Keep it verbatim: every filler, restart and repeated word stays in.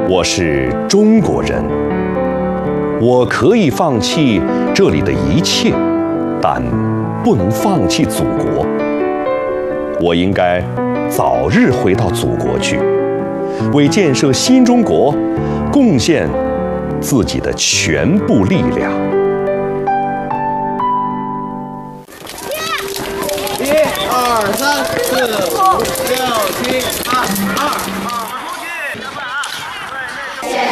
我是中国人，我可以放弃这里的一切，但不能放弃祖国。我应该早日回到祖国去，为建设新中国贡献自己的全部力量。 一二三四五六七八二二。